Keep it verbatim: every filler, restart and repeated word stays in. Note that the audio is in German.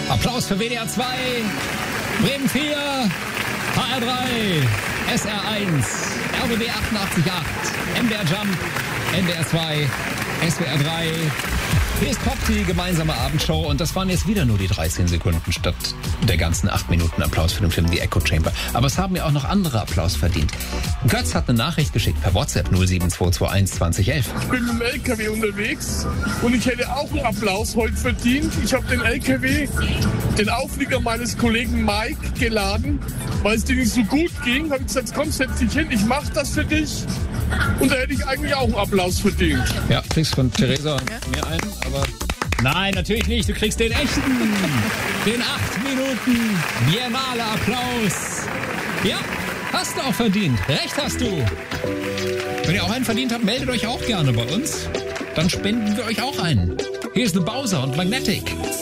Applaus für W D R zwei, Bremen vier, H R drei, S R eins, R B B achtundachtzig Komma acht, M D R Jump, N D R zwei, S W R drei. Hier ist Pop, die gemeinsame Abendshow, und das waren jetzt wieder nur die dreizehn Sekunden statt der ganzen acht Minuten Applaus für den Film The Echo Chamber. Aber es haben ja auch noch andere Applaus verdient. Götz hat eine Nachricht geschickt per WhatsApp null sieben zwei zwei eins zwanzig elf. Ich bin mit dem L K W unterwegs und ich hätte auch einen Applaus heute verdient. Ich habe den L K W, den Auflieger meines Kollegen Mike, geladen, weil es dir nicht so gut ging. Habe ich gesagt, komm, setz dich hin, ich mache das für dich. Und da hätte ich eigentlich auch einen Applaus verdient. Ja, kriegst von Theresa und mir einen, aber... Nein, natürlich nicht. Du kriegst den echten. Den acht Minuten Biennale Applaus. Ja, hast du auch verdient. Recht hast du. Wenn ihr auch einen verdient habt, meldet euch auch gerne bei uns. Dann spenden wir euch auch einen. Hier ist The Bowser und Magnetic.